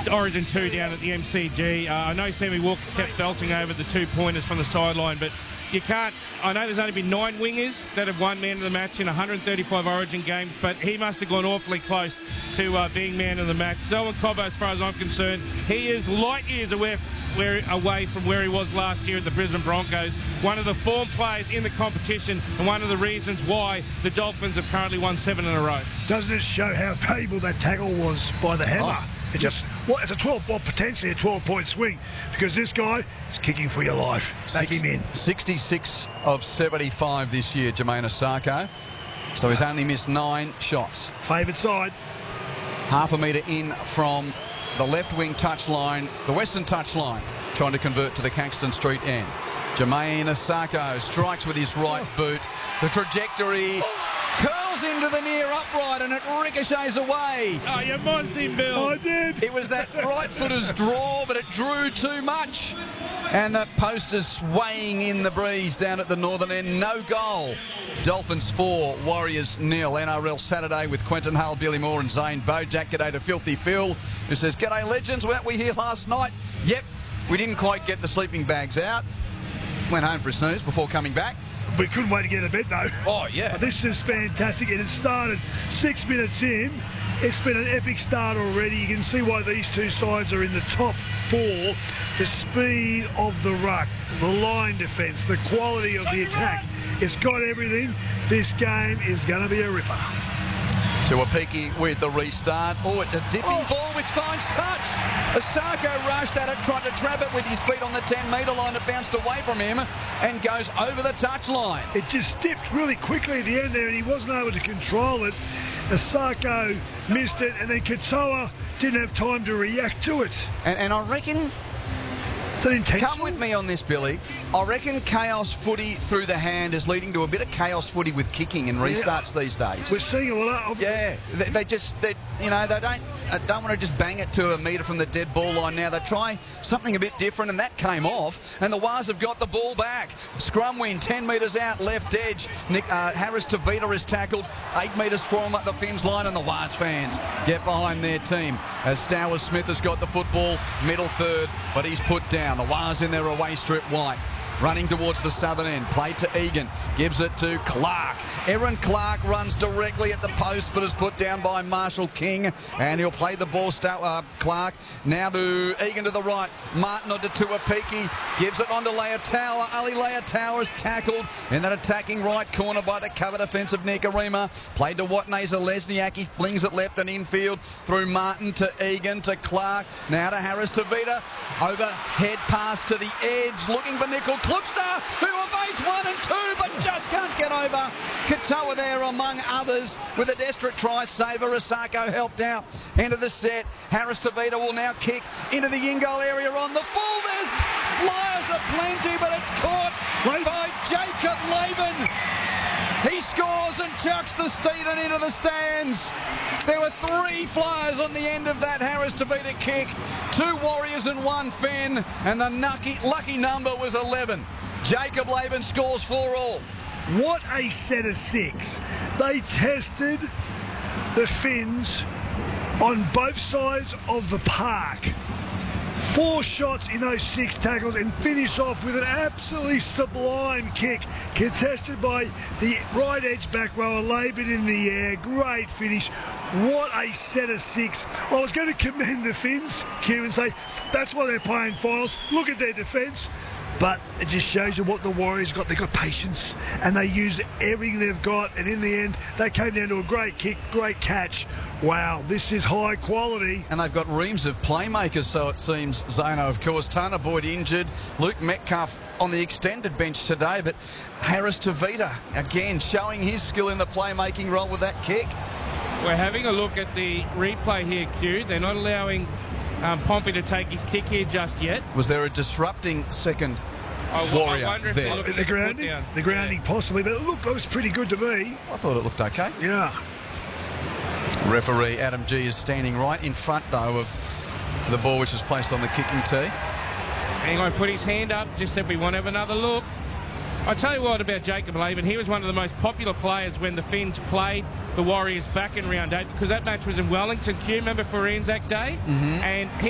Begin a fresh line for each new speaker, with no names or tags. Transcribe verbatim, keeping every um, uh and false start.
Origin two down at the M C G. Uh, I know Sammy Walker kept belting over the two pointers from the sideline, but you can't. I know there's only been nine wingers that have won man of the match in one hundred thirty-five Origin games, but he must have gone awfully close to uh, being man of the match. Selwyn Cobbo, as far as I'm concerned, he is light years away, where, away from where he was last year at the Brisbane Broncos. One of the form players in the competition, and one of the reasons why the Dolphins have currently won seven in a row.
Doesn't it show how valuable that tackle was by the hammer?
Oh.
It just, well, it's a twelve, well, potentially a twelve-point swing, because this guy is kicking for your life. Take him in.
sixty-six of seventy-five this year, Jermaine Osako. So he's only missed nine shots.
Favoured side.
Half a metre in from the left wing touchline, the western touchline, trying to convert to the Caxton Street end. Jermaine Osako strikes with his right boot. The trajectory curls into the near upright and it ricochets away.
Oh, you mossed him, Bill.
I did.
It was that right footer's draw, but it drew too much. And the post is swaying in the breeze down at the northern end. No goal. Dolphins four, Warriors nil. N R L Saturday with Quentin Hull, Billy Moore and Zane Bojack. G'day to Filthy Phil, who says, "G'day legends, weren't we here last night?" Yep, we didn't quite get the sleeping bags out. Went home for a snooze before coming back.
We couldn't wait to get to bed, though.
Oh, yeah.
Oh, this is fantastic. And it started six minutes in. It's been an epic start already. You can see why these two sides are in the top four. The speed of the ruck, the line defence, the quality of the attack. It's got everything. This game is going to be a ripper.
Tuapiki with the restart. Oh, it's a dipping
Oh.
ball which finds touch. Osako rushed at it, tried to trap it with his feet on the ten metre line. It bounced away from him and goes over the touchline.
It just dipped really quickly at the end there, and he wasn't able to control it. Osako missed it, and then Katoa didn't have time to react to it.
And, and I reckon,
Is that intentional?
come with me on this, Billy. I reckon chaos footy through the hand is leading to a bit of chaos footy with kicking and restarts
Yeah.
these days.
We're seeing a lot of...
Yeah, they, they just, they, you know, they don't uh, don't want to just bang it to a metre from the dead ball line now. They try something a bit different, and that came off, and the Wars have got the ball back. Scrum win, ten metres out, left edge. Nick uh, Harris Tavita is tackled, eight metres for him at the Finns line, and the Wars fans get behind their team. As Stowers Smith has got the football, middle third, but he's put down. The Wars in their away strip white. Running towards the southern end, play to Egan, gives it to Clark. Aaron Clark runs directly at the post, but is put down by Marshall King, and he'll play the ball. Uh, Clark now to Egan to the right. Martin on to Tuapiki, gives it on to Leotower. Ali Leotower is tackled in that attacking right corner by the cover defence of Nikorima. Played to Watney Zalesniak, he flings it left and infield through Martin to Egan to Clark. Now to Harris Tavita, overhead pass to the edge, looking for Nickel Kluckster, who evades one and two, but just can't get over. Katoa there among others with a desperate try saver. Osako helped out into the set. Harris Tavita will now kick into the in-goal area on the full. There's flyers aplenty, but it's caught by Jacob Laban. He scores and chucks the Steeden into the stands. There were three flyers on the end of that Harris Tavita kick. Two Warriors and one Finn, and the lucky, lucky number was eleven. Jacob Laban scores four all.
What a set of six. They tested the Finns on both sides of the park. Four shots in those six tackles and finish off with an absolutely sublime kick contested by the right edge back rower, Laban in the air. Great finish. What a set of six. I was going to commend the Finns, Q, and say that's why they're playing finals. Look at their defence. But it just shows you what the Warriors got. They've got patience, and they used everything they've got, and in the end, they came down to a great kick, great catch. Wow, this is high quality.
And they've got reams of playmakers, so it seems, Zano. Of course, Tana Boyd injured, Luke Metcalf on the extended bench today, but Harris Tavita, again, showing his skill in the playmaking role with that kick.
We're having a look at the replay here, Q. They're not allowing um, Pompey to take his kick here just yet.
Was there a disrupting second
I,
warrior
I wonder if
there?
they're looking
The
at the
grounding,
put down.
the grounding possibly, but it looked, it was pretty good to me.
I thought it looked okay.
Yeah.
Referee Adam G is standing right in front, though, of the ball which is placed on the kicking tee.
Hang on, put his hand up, just said we want to have another look. I tell you what about Jacob Laban, he was one of the most popular players when the Finns played the Warriors back in round eight, because that match was in Wellington, Q, remember, for Anzac Day?
Mm-hmm.
And he